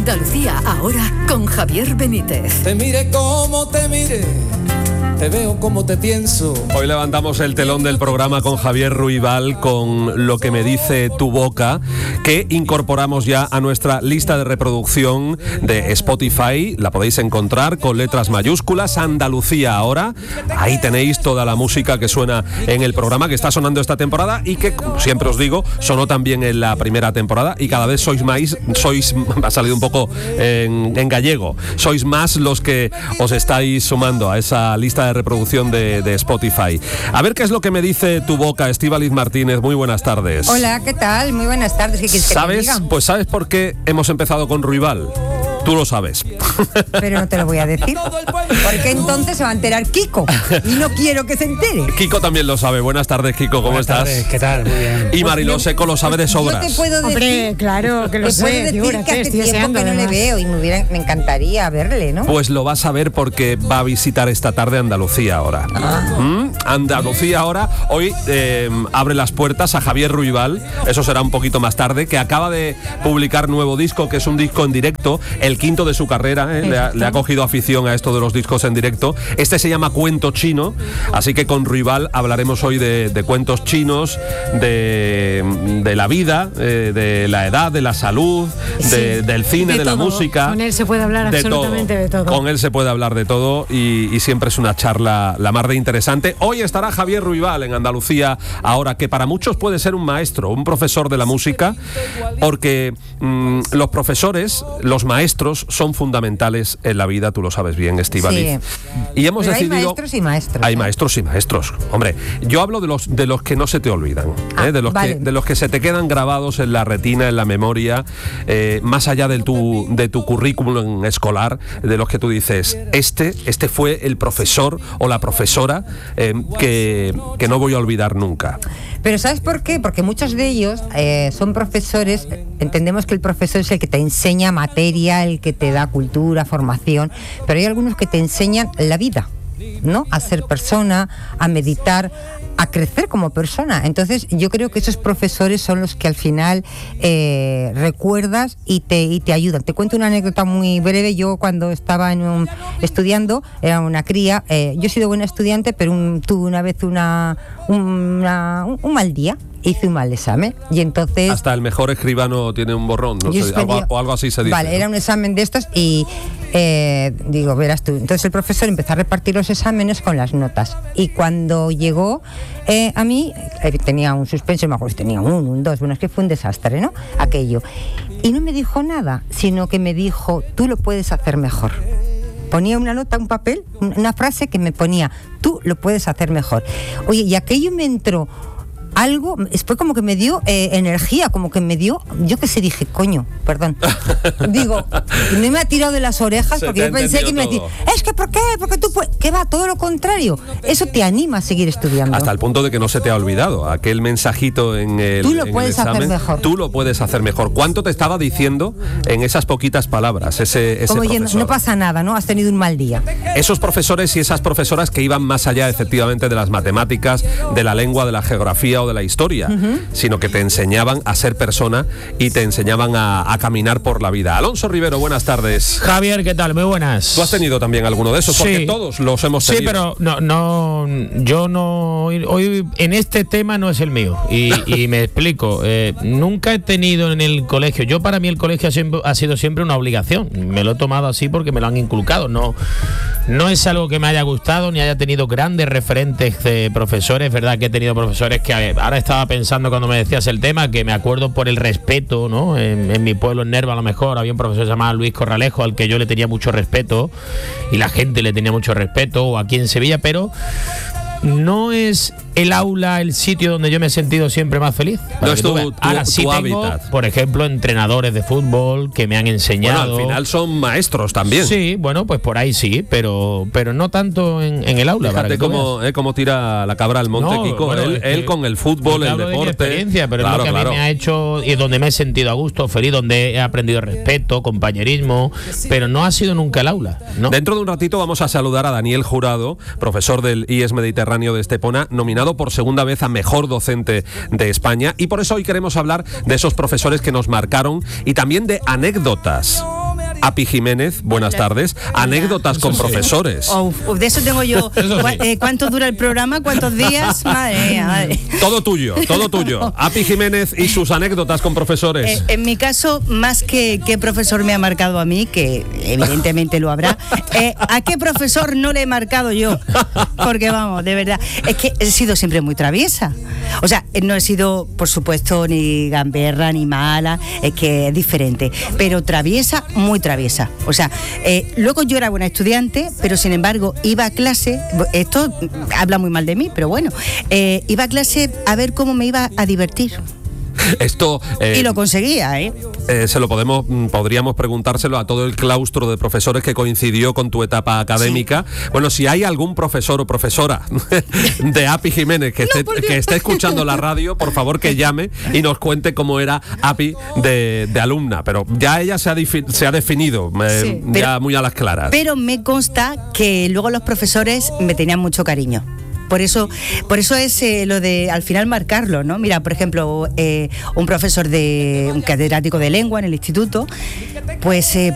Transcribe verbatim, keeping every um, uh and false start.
Andalucía ahora con Javier Benítez. Te mire como te mire, te veo como te pienso. Hoy levantamos el telón del programa con Javier Ruibal con Lo que me dice tu boca, que incorporamos ya a nuestra lista de reproducción de Spotify. La podéis encontrar con letras mayúsculas, Andalucía ahora. Ahí tenéis toda la música que suena en el programa, que está sonando esta temporada y que, como siempre os digo, sonó también en la primera temporada, y cada vez sois más, sois, ha salido un poco en, en gallego, sois más los que os estáis sumando a esa lista de reproducción de, de Spotify. A ver qué es lo que me dice tu boca. Estíbaliz Martínez, muy buenas tardes. Hola, ¿qué tal? Muy buenas tardes. ¿Qué quieres que ¿Sabes? te diga? Pues ¿sabes por qué hemos empezado con Ruibal? Tú lo sabes. Pero no te lo voy a decir, porque entonces se va a enterar Kiko y no quiero que se entere. Kiko también lo sabe. Buenas tardes, Kiko, ¿cómo Buenas estás? Tardes, ¿qué tal? Muy bien. Y Mariló Seco lo sabe de sobras. Yo te puedo decir, Hombre, claro, que lo te sé, puedo decir figúrate, que hace estoy tiempo deseando, que no le además. veo y me, hubiera, me encantaría verle, ¿no? Pues lo vas a ver porque va a visitar esta tarde Andalucía ahora. Ah. ¿Mm? Andalucía ahora hoy eh, abre las puertas a Javier Ruibal. Eso será un poquito más tarde, que acaba de publicar nuevo disco, que es un disco en directo, el quinto de su carrera. ¿eh? Le, ha, le ha cogido afición a esto de los discos en directo. Este se llama Cuento Chino, así que con Ruibal hablaremos hoy de, de cuentos chinos, de, de la vida, eh, de la edad, de la salud, de, Sí, del cine, de, de la todo. música. Con él se puede hablar de absolutamente de todo. Con él se puede hablar de todo y, y siempre es una charla la más de interesante. Hoy estará Javier Ruibal en Andalucía ahora, que para muchos puede ser un maestro, un profesor de la música, porque mmm, los profesores, los maestros son fundamentales en la vida, tú lo sabes bien, Estíbaliz. Sí. Y hemos Pero decidido... hay maestros y maestros. Hay ¿eh? maestros y maestros. Hombre, yo hablo de los de los que no se te olvidan, Ah, ¿eh? de los vale. que de los que se te quedan grabados en la retina, en la memoria, eh, más allá de tu de tu currículum escolar, de los que tú dices, este este fue el profesor o la profesora eh, que, que no voy a olvidar nunca. Pero ¿sabes por qué? Porque muchos de ellos eh, son profesores. Entendemos que el profesor es el que te enseña materia, el que te da cultura, formación, pero hay algunos que te enseñan la vida, ¿no? A ser persona, a meditar, a crecer como persona. Entonces yo creo que esos profesores son los que al final eh, recuerdas y te, y te ayudan. Te cuento una anécdota muy breve. Yo cuando estaba en un, estudiando, era una cría, eh, yo he sido buena estudiante, pero un, tuve una vez una, una, un, un mal día. Hice un mal examen y entonces... Hasta el mejor escribano tiene un borrón, no sé, algo, o algo así se dice. Vale, ¿no? era un examen de estos y eh, digo, verás tú. Entonces el profesor empezó a repartir los exámenes con las notas. Y cuando llegó eh, a mí, eh, tenía un suspenso, me acuerdo si tenía un uno, un dos, bueno, es que fue un desastre, ¿no? Aquello. Y no me dijo nada, sino que me dijo, tú lo puedes hacer mejor. Ponía una nota, un papel, una frase que me ponía, tú lo puedes hacer mejor. Oye, y aquello me entró algo, después como que me dio eh, energía, como que me dio, yo que sé, dije, coño, perdón, digo, no me ha tirado de las orejas Se porque te yo ha pensé que me entendido iba a decir, es que ¿por qué? Porque tú puedes, que va, todo lo contrario, eso te anima a seguir estudiando. Hasta el punto de que no se te ha olvidado aquel mensajito en el, Tú lo en el puedes hacer examen. mejor. Tú lo puedes hacer mejor. ¿Cuánto te estaba diciendo en esas poquitas palabras ese, ese como profesor? yendo, no pasa nada, ¿no? Has tenido un mal día. Esos profesores y esas profesoras que iban más allá efectivamente de las matemáticas, de la lengua, de la geografía o de la historia, uh-huh. sino que te enseñaban a ser persona y te enseñaban a, a caminar por la vida. Alonso Rivero, buenas tardes. Javier, ¿qué tal? Muy buenas. ¿Tú has tenido también alguno de esos? Sí. Porque todos los hemos tenido. Sí, pero no, no, yo no, hoy en este tema no es el mío. Y, y me explico. Eh, nunca he tenido en el colegio, yo para mí el colegio ha, siempre, ha sido siempre una obligación. Me lo he tomado así porque me lo han inculcado. No, no es algo que me haya gustado ni haya tenido grandes referentes de profesores. Es verdad que he tenido profesores que ahora estaba pensando cuando me decías el tema, que me acuerdo por el respeto, ¿no? En, en mi pueblo, en Nerva, a lo mejor, había un profesor llamado Luis Corralejo, al que yo le tenía mucho respeto, y la gente le tenía mucho respeto, o aquí en Sevilla, pero no es el aula el sitio donde yo me he sentido siempre más feliz. No es tu, tu, Ahora sí tu tengo, hábitat. Por ejemplo, entrenadores de fútbol que me han enseñado. Bueno, al final son maestros también. Sí, bueno, pues por ahí sí, pero pero no tanto en, en el aula. Fíjate cómo, eh, cómo tira la cabra al monte, no, Kiko. bueno, él, es que, él con el fútbol, el deporte. De mi experiencia, pero claro, es lo que claro. a mí me ha hecho y donde me he sentido a gusto, feliz, donde he aprendido respeto, compañerismo, pero no ha sido nunca el aula, ¿no? Dentro de un ratito vamos a saludar a Daniel Jurado, profesor del I E S Mediterráneo de Estepona, nominado por segunda vez a Mejor Docente de España, y por eso hoy queremos hablar de esos profesores que nos marcaron y también de anécdotas. Api Jiménez, buenas tardes. Anécdotas con profesores. Oh, de eso tengo yo. Eso sí. ¿Cu- eh, ¿Cuánto dura el programa? ¿Cuántos días? Madre mía, madre. Todo tuyo, todo tuyo. Api Jiménez y sus anécdotas con profesores. Eh, en mi caso, más que qué profesor me ha marcado a mí, que evidentemente lo habrá, eh, ¿a qué profesor no le he marcado yo? Porque vamos, de verdad, es que he sido siempre muy traviesa. O sea, no he sido, por supuesto, ni gamberra ni mala, es que es diferente, pero traviesa, muy traviesa. O sea, eh, luego yo era buena estudiante, pero sin embargo iba a clase, esto habla muy mal de mí, pero bueno, eh, iba a clase a ver cómo me iba a divertir. Esto eh, Y lo conseguía, ¿eh? eh, se lo podemos, mm, podríamos preguntárselo a todo el claustro de profesores que coincidió con tu etapa académica. Sí. Bueno, si hay algún profesor o profesora de Api Jiménez que, no, esté, que esté escuchando la radio, por favor que llame y nos cuente cómo era Api de, de alumna. Pero ya ella se ha, se ha definido, eh, sí, ya pero, muy a las claras. Pero me consta que luego los profesores me tenían mucho cariño. Por eso, por eso es eh, lo de al final marcarlo, ¿no? Mira, por ejemplo, eh, un profesor de un catedrático de lengua en el instituto, pues eh,